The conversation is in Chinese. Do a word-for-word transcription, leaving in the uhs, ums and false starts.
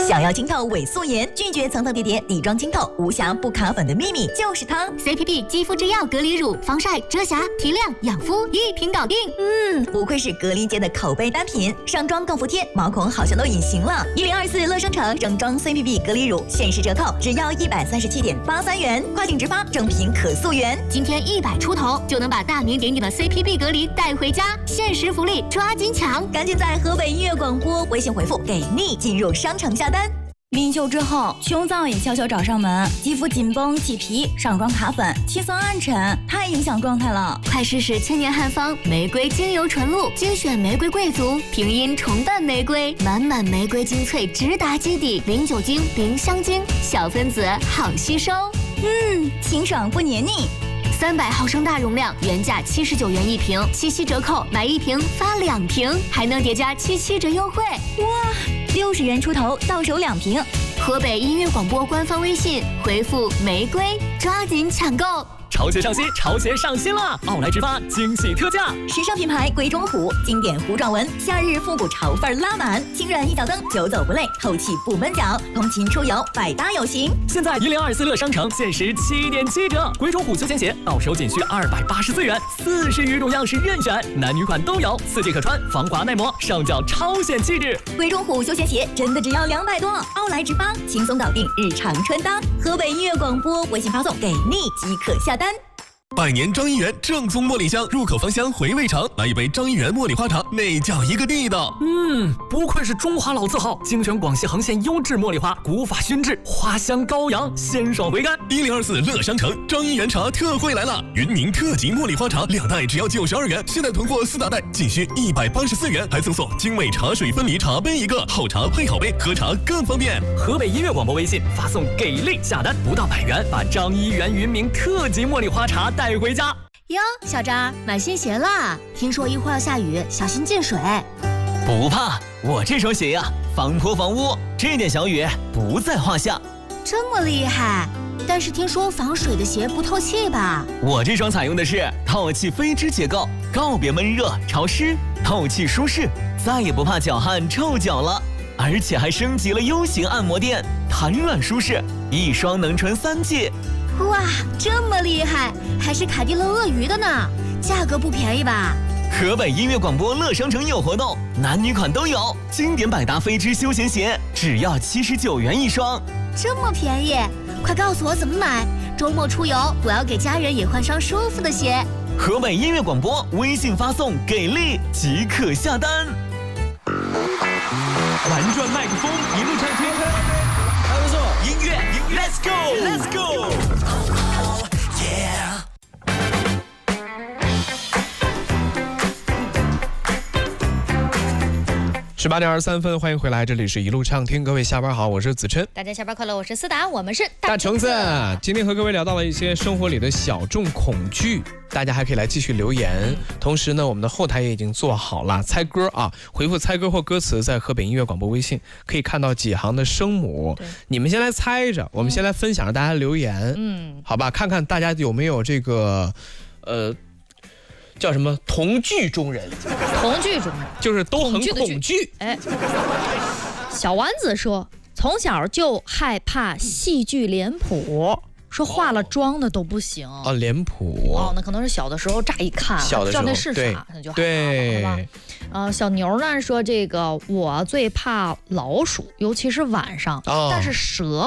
想要清透伪素颜，拒绝层层叠叠底妆清透，无瑕不卡粉的秘密就是它。 C P B 肌肤之钥隔离乳，防晒、遮瑕、提亮、养肤，一瓶搞定。 嗯，不愧是隔离界的口碑单品，上妆更服帖，毛孔好像都隐形了。一零二四乐商城整装 C P B 隔离乳限时折扣，只要一百三十七点八三元，跨境直发，正品可溯源。 今天一百出头就能把大名鼎鼎的 C P B 隔离带回家，限时福利，抓紧抢！ 赶紧在河北音乐广播微信回复“给力”进入商城下单。孕休之后，胸燥也悄悄找上门，肌肤紧绷起皮，上妆卡粉，气色暗沉，太影响状态了。 快试试千年汉方玫瑰精油纯露，精选玫瑰贵族，平阴重瓣玫瑰，满满玫瑰精粹直达基底，零酒精，零香精，小分子好吸收。 嗯，清爽不黏腻。 三百毫升大容量，原价七十九元一瓶，七夕折扣买一瓶发两瓶，还能叠加七七折优惠。 哇，六十元出头到手两瓶。 河北音乐广播官方微信回复玫瑰，抓紧抢购。 潮鞋上新，潮鞋上新了！奥莱直发惊喜特价， 时尚品牌鬼冢虎，经典糊状纹，夏日复古潮范拉满，轻软一脚蹬，久走不累，透气不闷脚，通勤出游百搭有型。 现在一零二四乐商城限时七点七折，鬼冢虎休闲鞋到手仅需二百八十四元，四十余种样式任选，男女款都有，四季可穿，防滑耐磨，上脚超显气质。 鬼冢虎休闲鞋真的只要两百多，奥莱直发轻松搞定日常穿搭。河北音乐广播微信发送给力即可下单。 百年张一元正宗茉莉香，入口芳香，回味长。来一杯张一元茉莉花茶，那叫一个地道。 嗯，不愧是中华老字号，精选广西恒县优质茉莉花，古法熏制，花香高扬，鲜爽回甘。 一零二四乐商城张一元茶特惠来了，云宁特级茉莉花茶两袋只要九十二元，现在囤货四大袋仅需一百八十四元，还赠送精美茶水分离茶杯一个，好茶配好杯，喝茶更方便。 河北音乐广播微信发送给力下单，不到百元，把张一元云明特级茉莉花茶带回家。 哟，小张买新鞋啦！听说一会儿要下雨，小心进水。 不怕，我这双鞋呀、啊，防泼防污，这点小雨不在话下。 这么厉害？但是听说防水的鞋不透气吧？ 我这双采用的是透气飞织结构，告别闷热潮湿，透气舒适，再也不怕脚汗臭脚了。而且还升级了 U 型按摩垫，弹软舒适，一双能穿三季。 哇，这么厉害，还是凯迪乐鳄鱼的呢，价格不便宜吧？ 河北音乐广播乐商城有活动，男女款都有，经典百搭飞织休闲鞋只要七十九元一双， 这么便宜，快告诉我怎么买，周末出游我要给家人也换双舒服的鞋。 河北音乐广播微信发送给力即可下单。 玩转麦克风，一路畅听，还不错，音乐 ，Let's go，Let's go。Yeah。 十八点二十三分，欢迎回来，这里是一路畅听，各位下班好，我是子琛。 大家下班快乐，我是思达，我们是大橙子。今天和各位聊到了一些生活里的小众恐惧，大家还可以来继续留言。嗯、同时呢，我们的后台也已经做好了猜歌啊，回复猜歌或歌词，在河北音乐广播微信可以看到几行的声母，你们先来猜着，我们先来分享着大家留言，嗯，好吧，看看大家有没有这个，呃。叫什么？同剧中人， 同剧中人就是都很恐惧。 哎，小丸子说，从小就害怕戏剧脸谱，说化了妆的都不行。 哦，脸谱。 哦，那可能是小的时候乍一看， 小的时候知道那是啥，那就害怕了， 对， 是吧？呃，小牛呢说，这个我最怕老鼠，尤其是晚上，哦、但是蛇